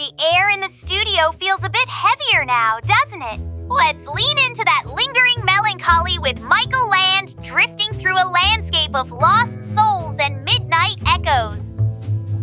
The air in the studio feels a bit heavier now, doesn't it? Let's lean into that lingering melancholy with Michael Land drifting through a landscape of lost